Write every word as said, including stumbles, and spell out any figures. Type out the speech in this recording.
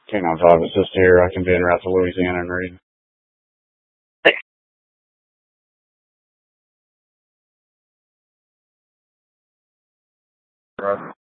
Canine five assist here. I can be en route to Louisiana and read. Right.